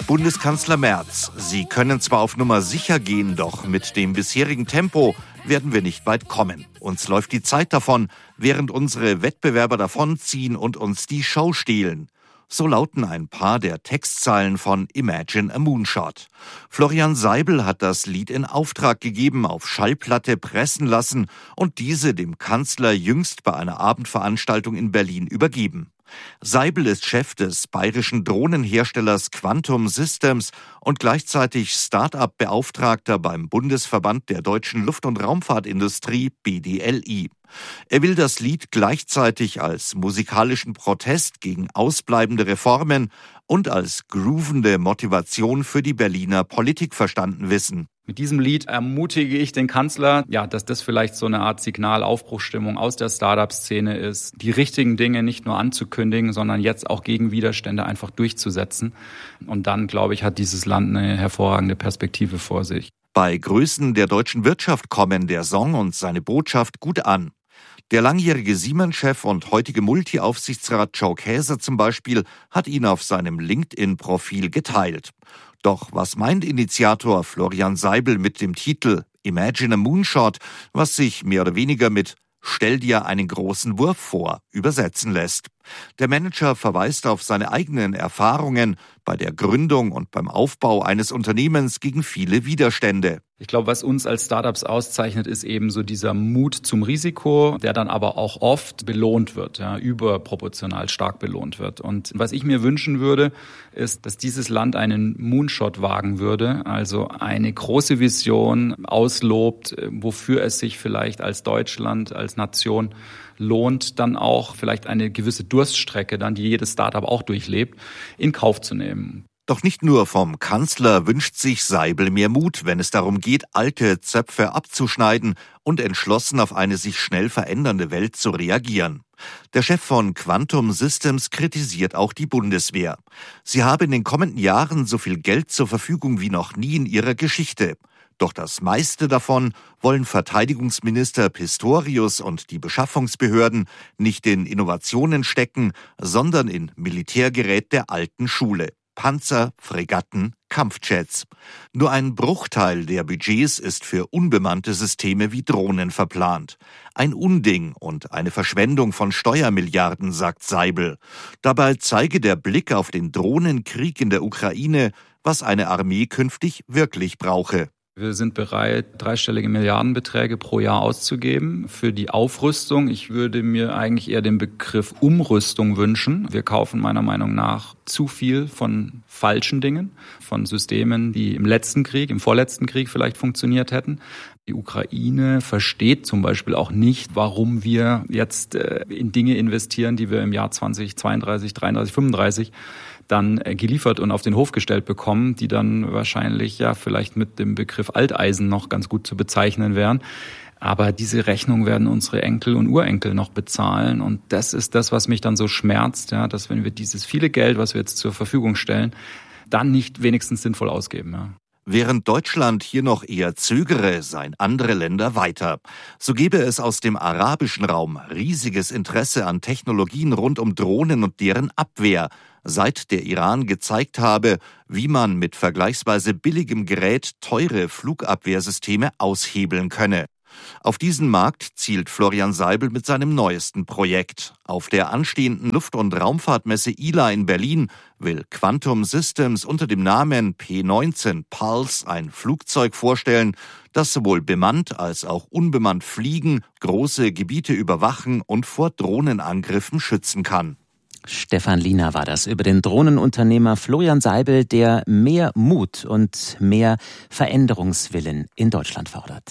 Bundeskanzler Merz, Sie können zwar auf Nummer sicher gehen, doch mit dem bisherigen Tempo werden wir nicht weit kommen. Uns läuft die Zeit davon, während unsere Wettbewerber davonziehen und uns die Show stehlen. So lauten ein paar der Textzeilen von Imagine a Moonshot. Florian Seibel hat das Lied in Auftrag gegeben, auf Schallplatte pressen lassen und diese dem Kanzler jüngst bei einer Abendveranstaltung in Berlin übergeben. Seibel ist Chef des bayerischen Drohnenherstellers Quantum Systems und gleichzeitig Start-up-Beauftragter beim Bundesverband der deutschen Luft- und Raumfahrtindustrie BDLI. Er will das Lied gleichzeitig als musikalischen Protest gegen ausbleibende Reformen und als groovende Motivation für die Berliner Politik verstanden wissen. Mit diesem Lied ermutige ich den Kanzler, dass das vielleicht so eine Art Signalaufbruchstimmung aus der Start-up-Szene ist, die richtigen Dinge nicht nur anzukündigen, sondern jetzt auch gegen Widerstände einfach durchzusetzen. Und dann, glaube ich, hat dieses Land eine hervorragende Perspektive vor sich. Bei Größen der deutschen Wirtschaft kommen der Song und seine Botschaft gut an. Der langjährige Siemens-Chef und heutige Multi-Aufsichtsrat Joe Käser zum Beispiel hat ihn auf seinem LinkedIn-Profil geteilt. Doch was meint Initiator Florian Seibel mit dem Titel Imagine a Moonshot, was sich mehr oder weniger mit Stell dir einen großen Wurf vor übersetzen lässt? Der Manager verweist auf seine eigenen Erfahrungen bei der Gründung und beim Aufbau eines Unternehmens gegen viele Widerstände. Ich glaube, was uns als Startups auszeichnet, ist eben so dieser Mut zum Risiko, der dann aber auch oft belohnt wird, überproportional stark belohnt wird. Und was ich mir wünschen würde, ist, dass dieses Land einen Moonshot wagen würde, also eine große Vision auslobt, wofür es sich vielleicht als Deutschland, als Nation lohnt, dann auch vielleicht eine gewisse Durststrecke, dann die jedes Startup auch durchlebt, in Kauf zu nehmen. Doch nicht nur vom Kanzler wünscht sich Seibel mehr Mut, wenn es darum geht, alte Zöpfe abzuschneiden und entschlossen auf eine sich schnell verändernde Welt zu reagieren. Der Chef von Quantum Systems kritisiert auch die Bundeswehr. Sie habe in den kommenden Jahren so viel Geld zur Verfügung wie noch nie in ihrer Geschichte. Doch das meiste davon wollen Verteidigungsminister Pistorius und die Beschaffungsbehörden nicht in Innovationen stecken, sondern in Militärgerät der alten Schule. Panzer, Fregatten, Kampfjets. Nur ein Bruchteil der Budgets ist für unbemannte Systeme wie Drohnen verplant. Ein Unding und eine Verschwendung von Steuermilliarden, sagt Seibel. Dabei zeige der Blick auf den Drohnenkrieg in der Ukraine, was eine Armee künftig wirklich brauche. Wir sind bereit, dreistellige Milliardenbeträge pro Jahr auszugeben für die Aufrüstung. Ich würde mir eigentlich eher den Begriff Umrüstung wünschen. Wir kaufen meiner Meinung nach zu viel von falschen Dingen, von Systemen, die im vorletzten Krieg vielleicht funktioniert hätten. Die Ukraine versteht zum Beispiel auch nicht, warum wir jetzt in Dinge investieren, die wir im Jahr 2032, 33, 35 dann geliefert und auf den Hof gestellt bekommen, die dann wahrscheinlich vielleicht mit dem Begriff Alteisen noch ganz gut zu bezeichnen wären. Aber diese Rechnung werden unsere Enkel und Urenkel noch bezahlen. Und das ist das, was mich dann so schmerzt, dass wenn wir dieses viele Geld, was wir jetzt zur Verfügung stellen, dann nicht wenigstens sinnvoll ausgeben. Ja. Während Deutschland hier noch eher zögere, seien andere Länder weiter. So gebe es aus dem arabischen Raum riesiges Interesse an Technologien rund um Drohnen und deren Abwehr, seit der Iran gezeigt habe, wie man mit vergleichsweise billigem Gerät teure Flugabwehrsysteme aushebeln könne. Auf diesen Markt zielt Florian Seibel mit seinem neuesten Projekt. Auf der anstehenden Luft- und Raumfahrtmesse ILA in Berlin will Quantum Systems unter dem Namen P19 Pulse ein Flugzeug vorstellen, das sowohl bemannt als auch unbemannt fliegen, große Gebiete überwachen und vor Drohnenangriffen schützen kann. Stefan Liener war das über den Drohnenunternehmer Florian Seibel, der mehr Mut und mehr Veränderungswillen in Deutschland fordert.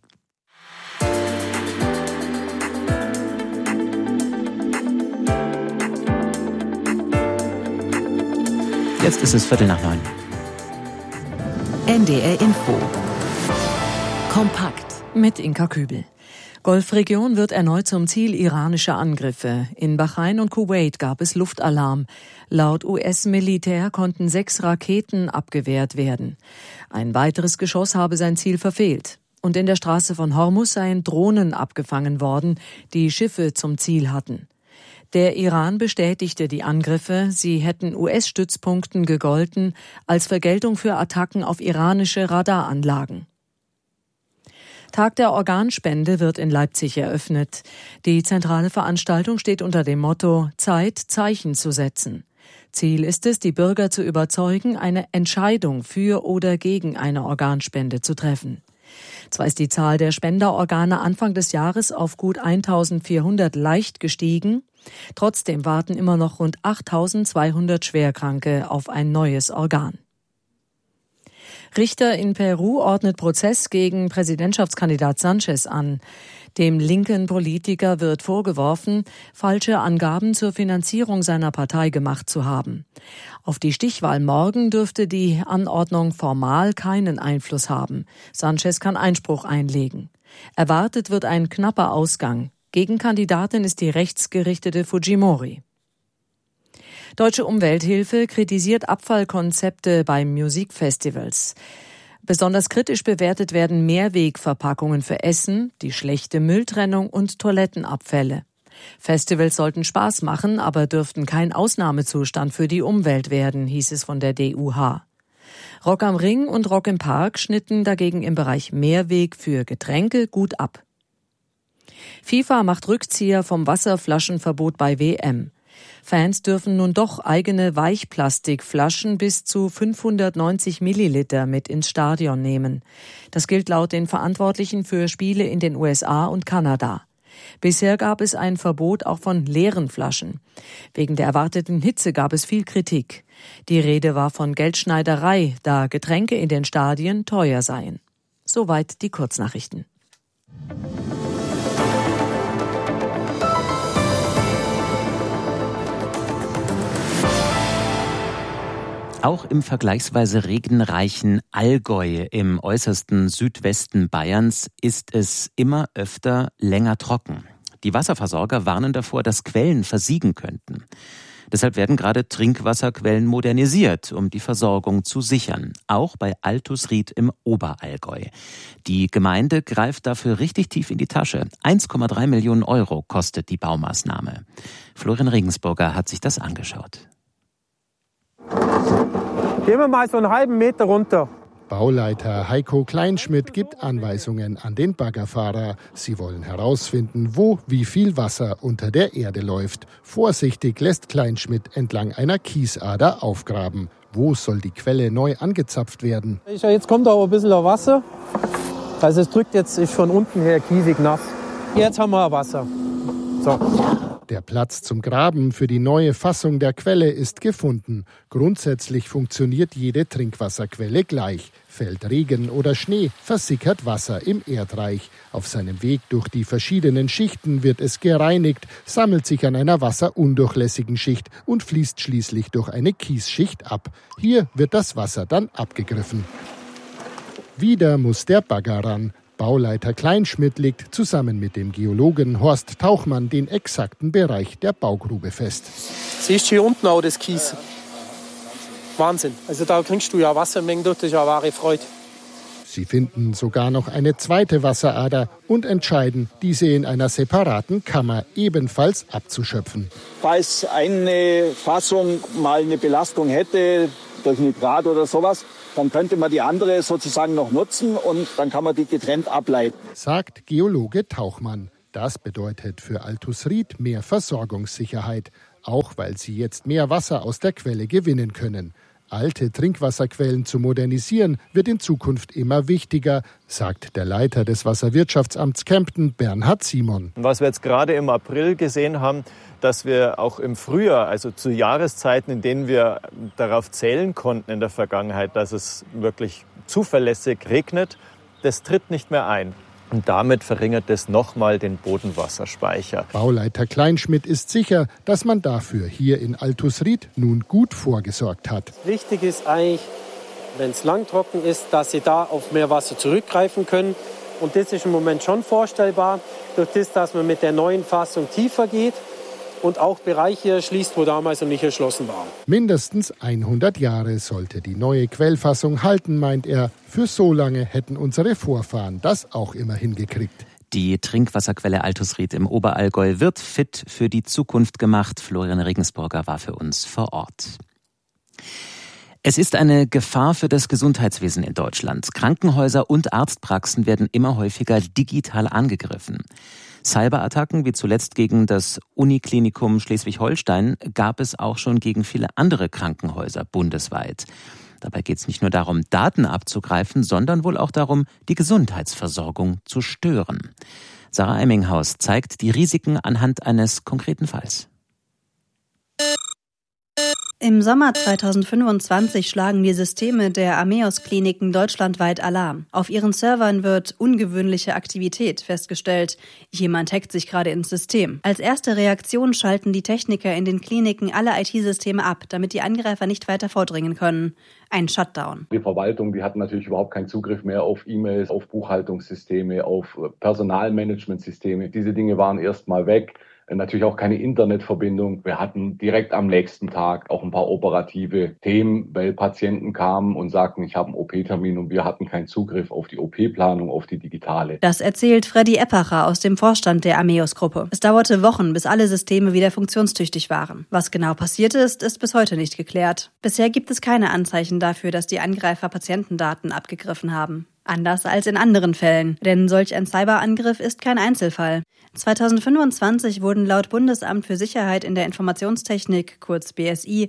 Jetzt ist es 8:45. NDR Info. Kompakt mit Inka Kübel. Golfregion wird erneut zum Ziel iranischer Angriffe. In Bahrain und Kuwait gab es Luftalarm. Laut US-Militär konnten 6 Raketen abgewehrt werden. Ein weiteres Geschoss habe sein Ziel verfehlt. Und in der Straße von Hormuz seien Drohnen abgefangen worden, die Schiffe zum Ziel hatten. Der Iran bestätigte die Angriffe, sie hätten US-Stützpunkten gegolten als Vergeltung für Attacken auf iranische Radaranlagen. Tag der Organspende wird in Leipzig eröffnet. Die zentrale Veranstaltung steht unter dem Motto Zeit, Zeichen zu setzen. Ziel ist es, die Bürger zu überzeugen, eine Entscheidung für oder gegen eine Organspende zu treffen. Zwar ist die Zahl der Spenderorgane Anfang des Jahres auf gut 1.400 leicht gestiegen, trotzdem warten immer noch rund 8.200 Schwerkranke auf ein neues Organ. Richter in Peru ordnet Prozess gegen Präsidentschaftskandidat Sanchez an. Dem linken Politiker wird vorgeworfen, falsche Angaben zur Finanzierung seiner Partei gemacht zu haben. Auf die Stichwahl morgen dürfte die Anordnung formal keinen Einfluss haben. Sanchez kann Einspruch einlegen. Erwartet wird ein knapper Ausgang. Gegenkandidatin ist die rechtsgerichtete Fujimori. Deutsche Umwelthilfe kritisiert Abfallkonzepte bei Musikfestivals. Besonders kritisch bewertet werden Mehrwegverpackungen für Essen, die schlechte Mülltrennung und Toilettenabfälle. Festivals sollten Spaß machen, aber dürften kein Ausnahmezustand für die Umwelt werden, hieß es von der DUH. Rock am Ring und Rock im Park schnitten dagegen im Bereich Mehrweg für Getränke gut ab. FIFA macht Rückzieher vom Wasserflaschenverbot bei WM. Fans dürfen nun doch eigene Weichplastikflaschen bis zu 590 Milliliter mit ins Stadion nehmen. Das gilt laut den Verantwortlichen für Spiele in den USA und Kanada. Bisher gab es ein Verbot auch von leeren Flaschen. Wegen der erwarteten Hitze gab es viel Kritik. Die Rede war von Geldschneiderei, da Getränke in den Stadien teuer seien. Soweit die Kurznachrichten. Auch im vergleichsweise regenreichen Allgäu im äußersten Südwesten Bayerns ist es immer öfter länger trocken. Die Wasserversorger warnen davor, dass Quellen versiegen könnten. Deshalb werden gerade Trinkwasserquellen modernisiert, um die Versorgung zu sichern. Auch bei Altusried im Oberallgäu. Die Gemeinde greift dafür richtig tief in die Tasche. 1,3 Millionen Euro kostet die Baumaßnahme. Florian Regensburger hat sich das angeschaut. Gehen wir mal so einen halben Meter runter. Bauleiter Heiko Kleinschmidt gibt Anweisungen an den Baggerfahrer. Sie wollen herausfinden, wo wie viel Wasser unter der Erde läuft. Vorsichtig lässt Kleinschmidt entlang einer Kiesader aufgraben. Wo soll die Quelle neu angezapft werden? Jetzt kommt auch ein bisschen Wasser. Also es drückt jetzt, ist von unten her kiesig nass. Jetzt haben wir Wasser. So. Der Platz zum Graben für die neue Fassung der Quelle ist gefunden. Grundsätzlich funktioniert jede Trinkwasserquelle gleich. Fällt Regen oder Schnee, versickert Wasser im Erdreich. Auf seinem Weg durch die verschiedenen Schichten wird es gereinigt, sammelt sich an einer wasserundurchlässigen Schicht und fließt schließlich durch eine Kiesschicht ab. Hier wird das Wasser dann abgegriffen. Wieder muss der Bagger ran. Bauleiter Kleinschmidt legt zusammen mit dem Geologen Horst Tauchmann den exakten Bereich der Baugrube fest. Siehst du hier unten auch das Kies? Wahnsinn. Also da kriegst du ja Wassermengen durch, das ist ja wahre Freude. Sie finden sogar noch eine zweite Wasserader und entscheiden, diese in einer separaten Kammer ebenfalls abzuschöpfen. Falls eine Fassung mal eine Belastung hätte, durch Nitrat oder sowas, dann könnte man die andere sozusagen noch nutzen und dann kann man die getrennt ableiten. Sagt Geologe Tauchmann. Das bedeutet für Altusried mehr Versorgungssicherheit, auch weil sie jetzt mehr Wasser aus der Quelle gewinnen können. Alte Trinkwasserquellen zu modernisieren, wird in Zukunft immer wichtiger, sagt der Leiter des Wasserwirtschaftsamts Kempten, Bernhard Simon. Was wir jetzt gerade im April gesehen haben, dass wir auch im Frühjahr, also zu Jahreszeiten, in denen wir darauf zählen konnten in der Vergangenheit, dass es wirklich zuverlässig regnet, das tritt nicht mehr ein. Und damit verringert es nochmal den Bodenwasserspeicher. Bauleiter Kleinschmidt ist sicher, dass man dafür hier in Altusried nun gut vorgesorgt hat. Wichtig ist eigentlich, wenn es lang trocken ist, dass sie da auf mehr Wasser zurückgreifen können. Und das ist im Moment schon vorstellbar, durch das, dass man mit der neuen Fassung tiefer geht und auch Bereiche erschließt, wo damals noch nicht erschlossen waren. Mindestens 100 Jahre sollte die neue Quellfassung halten, meint er. Für so lange hätten unsere Vorfahren das auch immer hingekriegt. Die Trinkwasserquelle Altusried im Oberallgäu wird fit für die Zukunft gemacht. Florian Regensburger war für uns vor Ort. Es ist eine Gefahr für das Gesundheitswesen in Deutschland. Krankenhäuser und Arztpraxen werden immer häufiger digital angegriffen. Cyberattacken, wie zuletzt gegen das Uniklinikum Schleswig-Holstein, gab es auch schon gegen viele andere Krankenhäuser bundesweit. Dabei geht es nicht nur darum, Daten abzugreifen, sondern wohl auch darum, die Gesundheitsversorgung zu stören. Sarah Emminghaus zeigt die Risiken anhand eines konkreten Falls. Im Sommer 2025 schlagen die Systeme der Ameos-Kliniken deutschlandweit Alarm. Auf ihren Servern wird ungewöhnliche Aktivität festgestellt. Jemand hackt sich gerade ins System. Als erste Reaktion schalten die Techniker in den Kliniken alle IT-Systeme ab, damit die Angreifer nicht weiter vordringen können. Ein Shutdown. Die Verwaltung, die hat natürlich überhaupt keinen Zugriff mehr auf E-Mails, auf Buchhaltungssysteme, auf Personalmanagementsysteme. Diese Dinge waren erstmal weg. Natürlich auch keine Internetverbindung. Wir hatten direkt am nächsten Tag auch ein paar operative Themen, weil Patienten kamen und sagten, ich habe einen OP-Termin und wir hatten keinen Zugriff auf die OP-Planung, auf die digitale. Das erzählt Freddy Eppacher aus dem Vorstand der Ameos-Gruppe. Es dauerte Wochen, bis alle Systeme wieder funktionstüchtig waren. Was genau passiert ist, ist bis heute nicht geklärt. Bisher gibt es keine Anzeichen dafür, dass die Angreifer Patientendaten abgegriffen haben. Anders als in anderen Fällen, denn solch ein Cyberangriff ist kein Einzelfall. 2025 wurden laut Bundesamt für Sicherheit in der Informationstechnik, kurz BSI,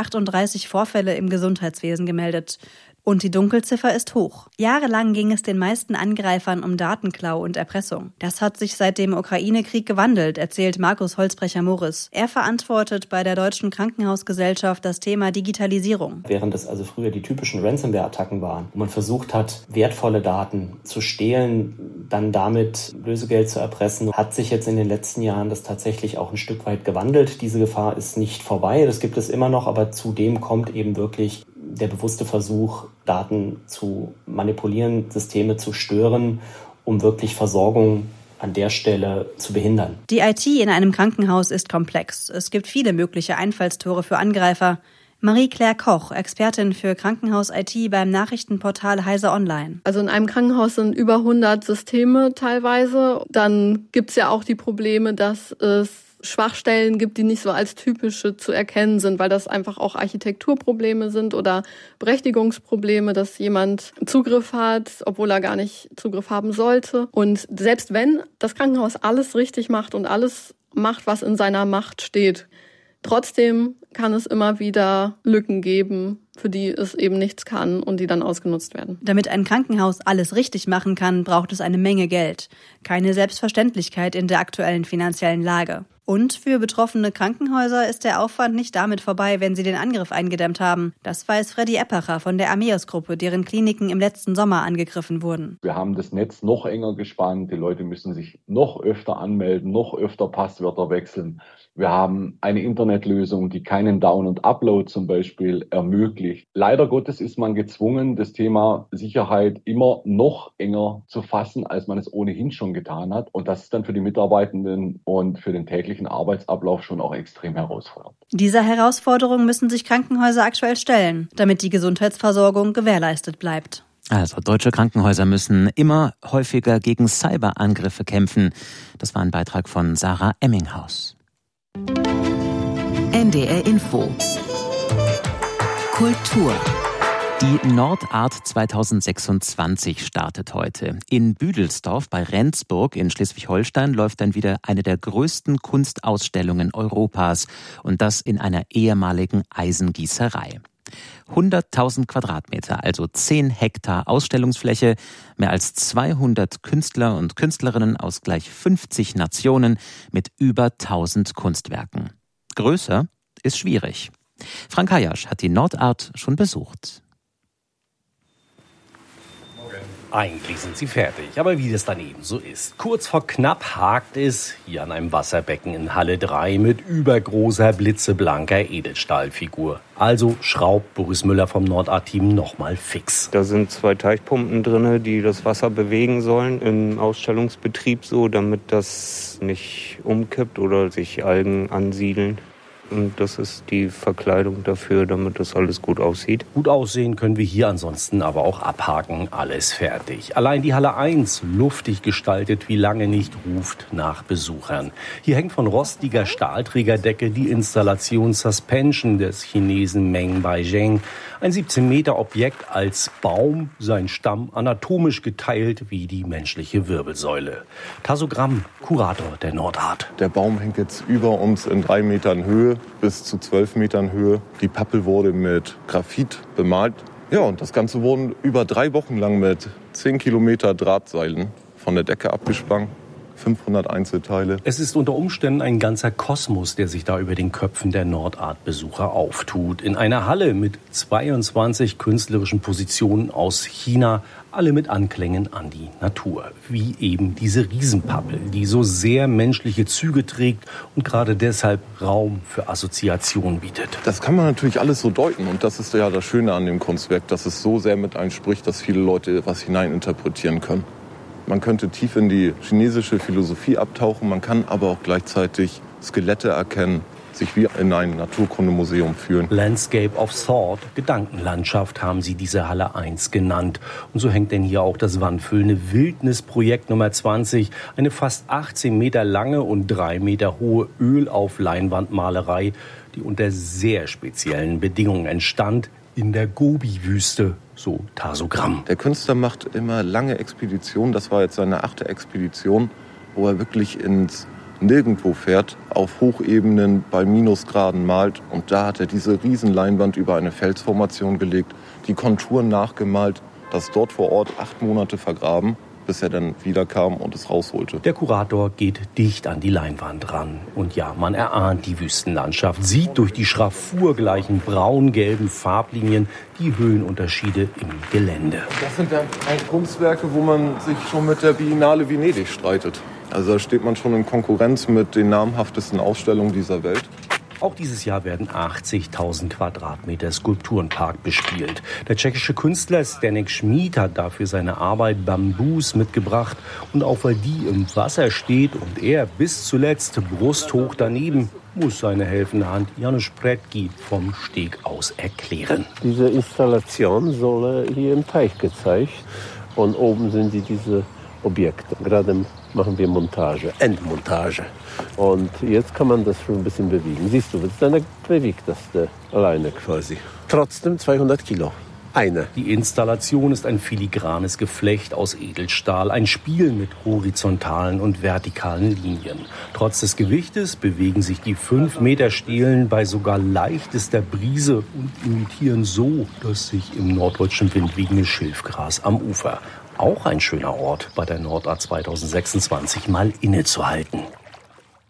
138 Vorfälle im Gesundheitswesen gemeldet. Und die Dunkelziffer ist hoch. Jahrelang ging es den meisten Angreifern um Datenklau und Erpressung. Das hat sich seit dem Ukraine-Krieg gewandelt, erzählt Markus Holzbrecher-Morris. Er verantwortet bei der Deutschen Krankenhausgesellschaft das Thema Digitalisierung. Während es also früher die typischen Ransomware-Attacken waren, wo man versucht hat, wertvolle Daten zu stehlen, dann damit Lösegeld zu erpressen, hat sich jetzt in den letzten Jahren das tatsächlich auch ein Stück weit gewandelt. Diese Gefahr ist nicht vorbei, das gibt es immer noch, aber zudem kommt eben wirklich der bewusste Versuch, Daten zu manipulieren, Systeme zu stören, um wirklich Versorgung an der Stelle zu behindern. Die IT in einem Krankenhaus ist komplex. Es gibt viele mögliche Einfallstore für Angreifer. Marie-Claire Koch, Expertin für Krankenhaus-IT beim Nachrichtenportal Heise Online. Also in einem Krankenhaus sind über 100 Systeme teilweise. Dann gibt's ja auch die Probleme, dass es Schwachstellen gibt, die nicht so als typische zu erkennen sind, weil das einfach auch Architekturprobleme sind oder Berechtigungsprobleme, dass jemand Zugriff hat, obwohl er gar nicht Zugriff haben sollte. Und selbst wenn das Krankenhaus alles richtig macht und alles macht, was in seiner Macht steht, trotzdem kann es immer wieder Lücken geben, für die es eben nichts kann und die dann ausgenutzt werden. Damit ein Krankenhaus alles richtig machen kann, braucht es eine Menge Geld. Keine Selbstverständlichkeit in der aktuellen finanziellen Lage. Und für betroffene Krankenhäuser ist der Aufwand nicht damit vorbei, wenn sie den Angriff eingedämmt haben. Das weiß Freddy Eppacher von der Ameos-Gruppe, deren Kliniken im letzten Sommer angegriffen wurden. Wir haben das Netz noch enger gespannt. Die Leute müssen sich noch öfter anmelden, noch öfter Passwörter wechseln. Wir haben eine Internetlösung, die keinen Down- und Upload zum Beispiel ermöglicht. Leider Gottes ist man gezwungen, das Thema Sicherheit immer noch enger zu fassen, als man es ohnehin schon getan hat. Und das ist dann für die Mitarbeitenden und für den täglichen Arbeitsablauf schon auch extrem herausfordernd. Dieser Herausforderung müssen sich Krankenhäuser aktuell stellen, damit die Gesundheitsversorgung gewährleistet bleibt. Also, deutsche Krankenhäuser müssen immer häufiger gegen Cyberangriffe kämpfen. Das war ein Beitrag von Sarah Emminghaus. NDR Info Kultur. Die Nordart 2026 startet heute. In Büdelsdorf bei Rendsburg in Schleswig-Holstein läuft dann wieder eine der größten Kunstausstellungen Europas. Und das in einer ehemaligen Eisengießerei. 100.000 Quadratmeter, also 10 Hektar Ausstellungsfläche, mehr als 200 Künstler und Künstlerinnen aus gleich 50 Nationen mit über 1000 Kunstwerken. Größer ist schwierig. Frank Hayasch hat die Nordart schon besucht. Eigentlich sind sie fertig, aber wie das dann eben so ist. Kurz vor knapp hakt es hier an einem Wasserbecken in Halle 3 mit übergroßer, blitzeblanker Edelstahlfigur. Also schraubt Boris Müller vom Nordart-Team nochmal fix. Da sind 2 Teichpumpen drin, die das Wasser bewegen sollen im Ausstellungsbetrieb so, damit das nicht umkippt oder sich Algen ansiedeln. Und das ist die Verkleidung dafür, damit das alles gut aussieht. Gut aussehen können wir hier ansonsten aber auch abhaken. Alles fertig. Allein die Halle 1, luftig gestaltet wie lange nicht, ruft nach Besuchern. Hier hängt von rostiger Stahlträgerdecke die Installation Suspension des Chinesen Meng Baizheng. Ein 17-Meter-Objekt als Baum, sein Stamm anatomisch geteilt wie die menschliche Wirbelsäule. Tasso Gramm, Kurator der Nordart. Der Baum hängt jetzt über uns in 3 Metern Höhe bis zu 12 Metern Höhe. Die Pappel wurde mit Graphit bemalt. Ja, und das Ganze wurde über 3 Wochen lang mit 10 Kilometer Drahtseilen von der Decke abgespannt. 500 Einzelteile. Es ist unter Umständen ein ganzer Kosmos, der sich da über den Köpfen der Nordart-Besucher auftut. In einer Halle mit 22 künstlerischen Positionen aus China, alle mit Anklängen an die Natur. Wie eben diese Riesenpappel, die so sehr menschliche Züge trägt und gerade deshalb Raum für Assoziationen bietet. Das kann man natürlich alles so deuten und das ist ja das Schöne an dem Kunstwerk, dass es so sehr mit einem spricht, dass viele Leute was hineininterpretieren können. Man könnte tief in die chinesische Philosophie abtauchen, man kann aber auch gleichzeitig Skelette erkennen, sich wie in ein Naturkundemuseum fühlen. Landscape of Thought, Gedankenlandschaft, haben sie diese Halle 1 genannt. Und so hängt denn hier auch das wandfüllende Wildnisprojekt Nummer 20, eine fast 18 Meter lange und 3 Meter hohe Öl-auf-Leinwandmalerei, die unter sehr speziellen Bedingungen entstand, in der Gobi-Wüste, so Tasso Gramm. Der Künstler macht immer lange Expeditionen. Das war jetzt seine 8. Expedition, wo er wirklich ins Nirgendwo fährt, auf Hochebenen bei Minusgraden malt. Und da hat er diese Riesenleinwand über eine Felsformation gelegt, die Konturen nachgemalt, das dort vor Ort 8 Monate vergraben, bis er dann wiederkam und es rausholte. Der Kurator geht dicht an die Leinwand ran. Und ja, man erahnt die Wüstenlandschaft, sieht durch die schraffurgleichen braun-gelben Farblinien die Höhenunterschiede im Gelände. Das sind dann Kunstwerke, wo man sich schon mit der Biennale Venedig streitet. Also da steht man schon in Konkurrenz mit den namhaftesten Ausstellungen dieser Welt. Auch dieses Jahr werden 80.000 Quadratmeter Skulpturenpark bespielt. Der tschechische Künstler Zdeněk Schmid hat dafür seine Arbeit Bambus mitgebracht. Und auch weil die im Wasser steht und er bis zuletzt brusthoch daneben, muss seine helfende Hand Janusz Pretki vom Steg aus erklären. Diese Installation soll hier im Teich gezeigt. Und oben sind diese Objekte. Gerade machen wir Montage, Endmontage. Und jetzt kann man das schon ein bisschen bewegen. Siehst du, dann bewegt das alleine quasi. Trotzdem 200 Kilo. Eine. Die Installation ist ein filigranes Geflecht aus Edelstahl, ein Spiel mit horizontalen und vertikalen Linien. Trotz des Gewichtes bewegen sich die 5 Meter Stelen bei sogar leichtester Brise und imitieren so das sich im norddeutschen Wind wiegende Schilfgras am Ufer. Auch ein schöner Ort, bei der Nordart 2026 mal innezuhalten.